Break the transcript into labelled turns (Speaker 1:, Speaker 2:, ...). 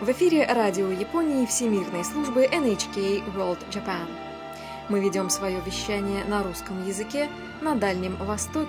Speaker 1: В эфире радио Японии Всемирной службы NHK World Japan. Мы ведем свое вещание на русском языке на Дальнем Востоке